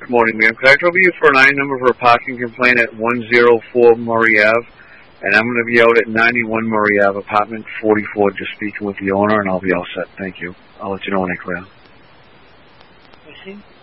Good morning, ma'am. Could I trouble you for an I number for a parking complaint at 104 Murray Ave? And I'm going to be out at 91 Murray Ave, apartment 44, just speaking with the owner, and I'll be all set. Thank you. I'll let you know when I clear. I see.